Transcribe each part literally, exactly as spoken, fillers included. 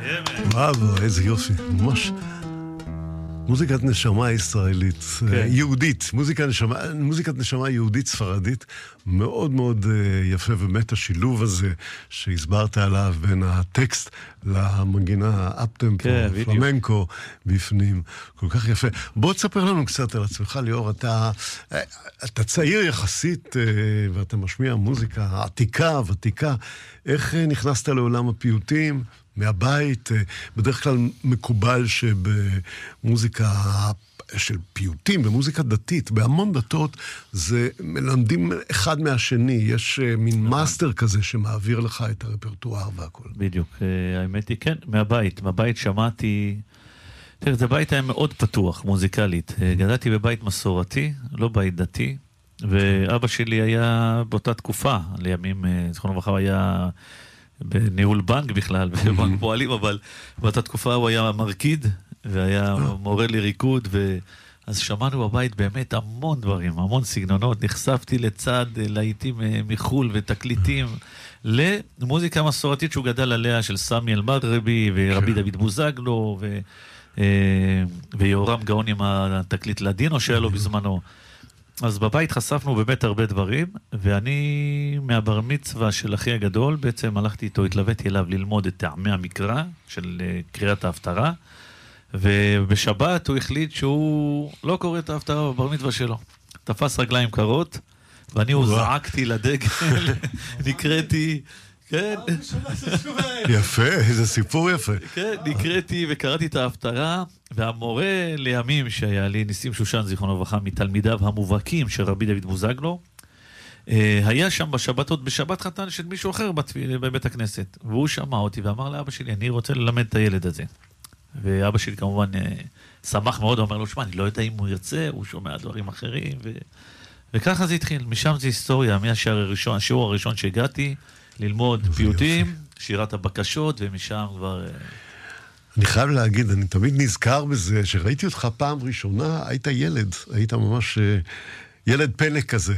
וואו, איזה יופי, ממש מוזיקת נשמה ישראלית, יהודית, מוזיקת נשמה, מוזיקת נשמה יהודית ספרדית, מאוד מאוד יפה, באמת השילוב הזה שהסברת עליו בין הטקסט למנגינה אפטמפו, פלמנקו בפנים, כל כך יפה. בוא תספר לנו קצת על עצמך, ליאור, אתה, אתה צעיר יחסית ואתה משמיע מוזיקה עתיקה, ותיקה, איך נכנסת לעולם הפיוטים? מהבית, בדרך כלל מקובל שבמוזיקה של פיוטים, במוזיקה דתית, בהמון דתות, זה מלמדים אחד מהשני, יש מין מאסטר כזה שמעביר לך את הרפרטואר והכל. בדיוק, האמת היא, כן, מהבית, מהבית שמעתי, תראה, זה בית היה מאוד פתוח, מוזיקלית, גדלתי בבית מסורתי, לא בית דתי, ואבא שלי היה באותה תקופה, לימים, זכרונו לברכה, היה בניהול בנק בכלל, בבנק פועלים, אבל באותה תקופה הוא היה מרקיד, והיה מורה לריקוד, אז שמענו בבית באמת המון דברים, המון סגנונות, נחשפתי לצד להיטים מחול ותקליטים, למוזיקה מסורתית שהוא גדל עליה, של סמי אל-מגרבי, ורבי דוד בוזגלו, ויורם גאון עם התקליט לדינו שהיה לו בזמנו. אז בבית חשפנו באמת הרבה דברים, ואני מהבר מצווה של אחי הגדול, בעצם הלכתי איתו, התלוויתי אליו ללמוד את טעמי המקרא של קריאת ההפטרה, ובשבת הוא החליט שהוא לא קורא את ההפטרה בבר מצווה שלו. תפס רגליים קרות, ואני הוא זעקתי לדגל, נקראתי, כן. יפה, איזה סיפור יפה. כן, נקראתי וקראתי את ההפטרה, והמורה לימים שהיה לי, ניסים שושן זיכרונו לברכה, מתלמידיו המובהקים של רבי דוד בוזגלו, היה שם בשבתות, בשבת חתן של מישהו אחר בבית הכנסת, והוא שמע אותי ואמר לאבא שלי, אני רוצה ללמד את הילד הזה. ואבא שלי כמובן שמח מאוד, אומר לו, שמע, אני לא יודע אם הוא ירצה, הוא שומע דברים אחרים, ו... וככה זה התחיל. משם זה היסטוריה, מהשיעור הראשון, השיעור הראשון שהגעתי, ללמוד פיוטים, שירת הבקשות, ומשם כבר... אני חייב להגיד, אני תמיד נזכר בזה, שראיתי אותך פעם ראשונה, היית ילד, היית ממש ילד פלא כזה,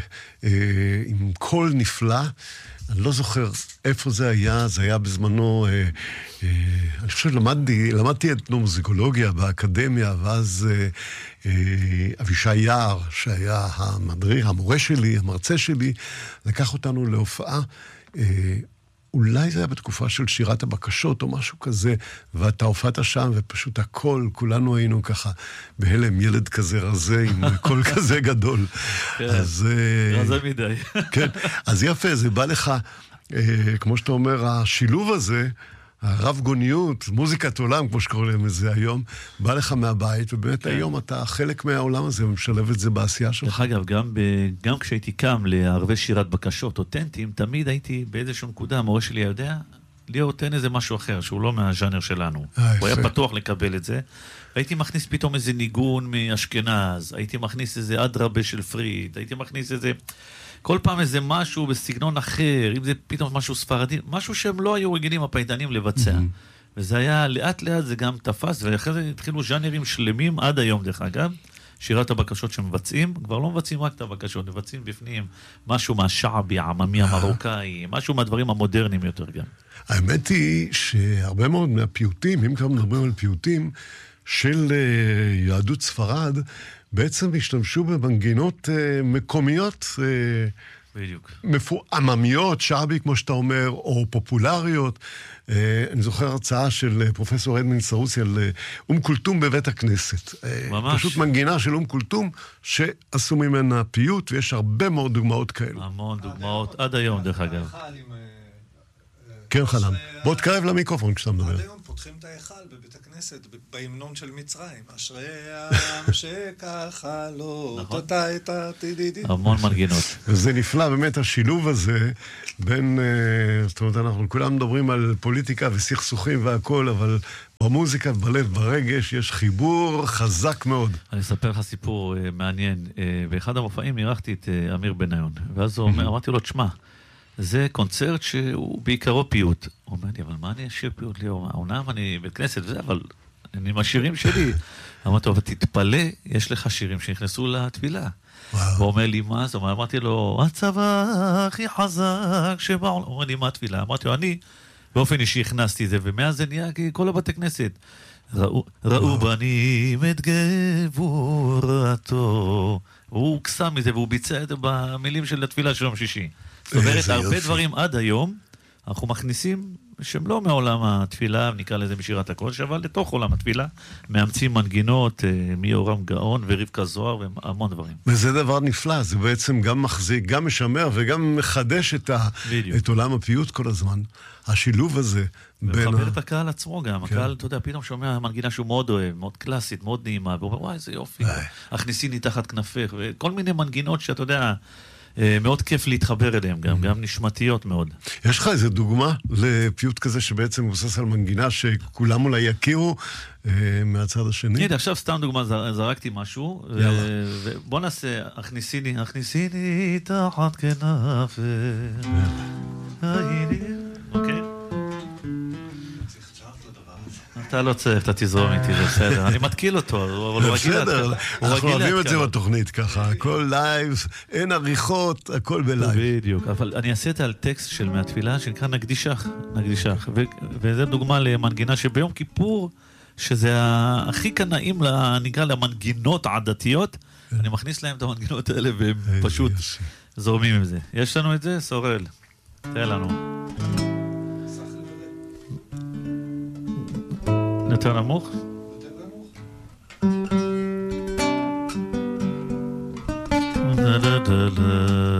עם קול נפלא, אני לא זוכר איפה זה היה, זה היה בזמנו, אה, אה, אני חושב למדתי, למדתי אתנומוזיקולוגיה באקדמיה, ואז אה, אה, אבישי יער, שהיה המדריך, המורה שלי, המרצה שלי, לקח אותנו להופעה, אה, אולי זה היה בתקופה של שירת הבקשות או משהו כזה, ואתה הופעת שם ופשוט הכל, כולנו היינו ככה בהלם, ילד כזה רזה עם קול כזה גדול. אז... רזה מדי. כן, אז יפה, זה בא לך, כמו שאתה אומר, השילוב הזה, הרב גוניות, מוזיקת עולם, כמו שקוראים להם את זה היום, בא לך מהבית, ובאמת היום אתה חלק מהעולם הזה, ומשלב את זה בעשייה שלך. דרך אגב, גם, גם כשהייתי קם לערבי שירת בקשות אותנטיים, תמיד הייתי באיזשהו נקודה, המורה שלי יודע, ליאור תן איזה משהו אחר, שהוא לא מהז'אנר שלנו. הוא היה פתוח לקבל את זה. הייתי מכניס פתאום איזה ניגון מאשכנז, הייתי מכניס איזה אדרבה של פריד, הייתי מכניס איזה... כל פעם איזה משהו בסגנון אחר, אם זה פתאום משהו ספרדי, משהו שהם לא היו רגילים הפייטנים לבצע. Mm-hmm. וזה היה, לאט לאט זה גם תפס, ואחרי זה התחילו ז'אנרים שלמים עד היום, דרך אגב, שירת הבקשות שמבצעים, כבר לא מבצעים רק את הבקשות, מבצעים בפנים משהו מהשעבי, העממי המרוקאי, משהו מהדברים המודרניים יותר גם. האמת היא שהרבה מאוד מהפיוטים, אם כבר מדברים על פיוטים, של יהדות ספרד, בעצם השתמשו במנגינות מקומיות, בדיוק. עממיות, שעבי, כמו שאתה אומר, או פופולריות. אני זוכר הרצאה של פרופסור אדמין סרוסי על אום כולתום בבית הכנסת. ממש. פשוט מנגינה של אום כולתום, שעשו ממנה פיוט, ויש הרבה מאוד דוגמאות כאלה. המון דוגמאות, עד היום, דרך אגב. כן, חנן. בוא תקרב למיקרופון כשאתה מדבר. עד היום פותחים את ההיכל בבית הכנסת, בהמנון של מצרים. אשרי העם שככה לא, תתה את התדידי. המון מנגינות. וזה נפלא, באמת השילוב הזה בין, זאת אומרת, אנחנו כולם מדברים על פוליטיקה וסכסוכים והכל, אבל במוזיקה, בלב, ברגש, יש חיבור חזק מאוד. אני אספר לך סיפור מעניין. באחד המופעים אירחתי את אמיר בניון, ואז הוא אומר, אמרתי לו, תשמע, זה קונצרט שהוא בעיקרו פיוט. הוא אומר לי, אבל מה אני אשיר פיוט לי? אומנם אני בית כנסת וזה, אבל אני עם השירים שלי. אמרתי, אבל תתפלא, יש לך שירים שנכנסו לתפילה. הוא אומר לי, מה זה? אמרתי לו, הצבא הכי חזק שבעולם. הוא אומר לי, מה התפילה? אמרתי לו, אני באופן אישי הכנסתי את זה, ומאז זה נהיה כל הבתי כנסת. ראו, ראו בנים את גבורתו. הוא קסם מזה, והוא ביצע את זה במילים של התפילה של יום שישי. זאת אומרת, הרבה דברים עד היום, אנחנו מכניסים שהם לא מעולם התפילה, נקרא לזה בשירת הקודש, אבל לתוך עולם התפילה, מאמצים מנגינות, מיורם גאון ורבקה זוהר, והמון דברים. וזה דבר נפלא, זה בעצם גם מחזיק, גם משמר, וגם מחדש את, ה... את עולם הפיוט כל הזמן. השילוב הזה בין... וחבר את הקהל עצמו גם, כן. הקהל, אתה יודע, פתאום שומע מנגינה שהוא מאוד אוהב, מאוד קלאסית, מאוד נעימה, והוא אומר, וואי, איזה יופי, הכניסיני תחת כנפך, וכל מיני מנגינות שאתה יודע... מאוד כיף להתחבר אליהם גם, גם נשמתיות מאוד. יש לך איזו דוגמה לפיוט כזה שבעצם מבוסס על מנגינה שכולם אולי יכירו מהצד השני? הנה, עכשיו סתם דוגמה, זרקתי משהו, ובוא נעשה, הכניסיני, הכניסיני תחת כנפך. אוקיי? אתה לא צריך, אתה תזרום איתי, זה בסדר. אני מתקיל אותו, אבל הוא רגיל להתקל. בסדר, אנחנו אוהבים את זה בתוכנית ככה, הכל לייב, אין עריכות, הכל בלייב. בדיוק, אבל אני אעשה את זה על טקסט של מהתפילה שנקרא נקדישך, נקדישך, וזו דוגמה למנגינה שביום כיפור, שזה הכי קנאים, נקרא למנגינות העדתיות, אני מכניס להם את המנגינות האלה, והם פשוט זורמים עם זה. יש לנו את זה? סורל, תראה לנו. יותר נמוך? יותר נמוך.